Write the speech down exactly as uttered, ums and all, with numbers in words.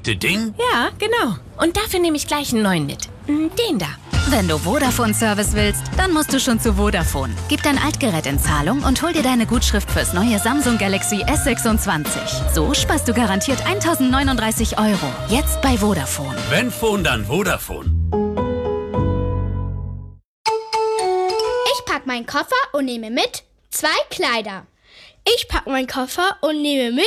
verrückte Ding? Ja, genau. Und dafür nehme ich gleich einen neuen mit. Den da. Wenn du Vodafone-Service willst, dann musst du schon zu Vodafone. Gib dein Altgerät in Zahlung und hol dir deine Gutschrift fürs neue Samsung Galaxy S sechsundzwanzig. So sparst du garantiert eintausendneununddreißig Euro. Jetzt bei Vodafone. Wenn Phone, dann Vodafone. Ich pack meinen Koffer und nehme mit zwei Kleider. Ich pack meinen Koffer und nehme mit